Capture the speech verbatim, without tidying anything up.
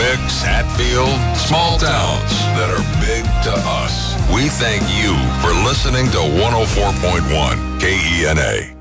Dix, Hatfield, small towns that are big to us. We thank you for listening to one oh four point one K E N A.